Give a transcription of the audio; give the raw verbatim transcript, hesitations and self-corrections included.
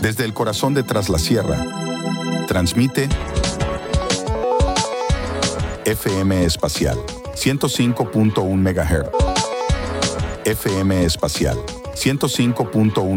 Desde el corazón de Tras la Sierra, transmite F M Espacial, ciento cinco punto uno megahertz. F M Espacial, ciento cinco punto uno